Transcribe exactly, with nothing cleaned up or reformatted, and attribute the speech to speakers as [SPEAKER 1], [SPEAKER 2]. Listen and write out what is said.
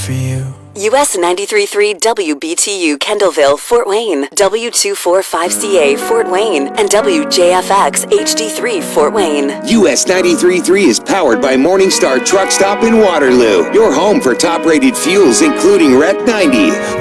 [SPEAKER 1] for you.
[SPEAKER 2] U S ninety-three point three W B T U Kendallville, Fort Wayne, W two forty-five C A Fort Wayne, and W J F X H D three Fort Wayne.
[SPEAKER 3] U S ninety-three point three is powered by Morningstar Truck Stop in Waterloo, your home for top-rated fuels including R E C ninety.